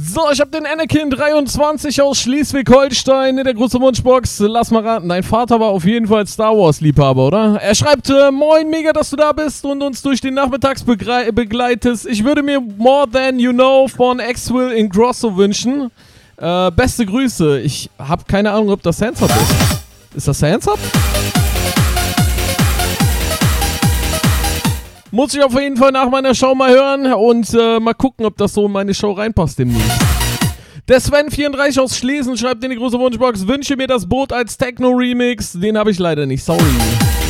So, ich habe den Anakin 23 aus Schleswig-Holstein in der großen Wunschbox. Lass mal raten, dein Vater war auf jeden Fall Star Wars-Liebhaber, oder? Er schreibt, moin, mega, dass du da bist und uns durch den Nachmittags begleitest. Ich würde mir More Than You Know von Axwell Ingrosso wünschen. Beste Grüße. Ich habe keine Ahnung, ob das Hands Up ist. Ist das Hands Up? Muss ich auf jeden Fall nach meiner Show mal hören und mal gucken, ob das so in meine Show reinpasst demnächst. Der Sven34 aus Schlesien schreibt in die große Wunschbox, wünsche mir das Boot als Techno-Remix. Den habe ich leider nicht, sorry.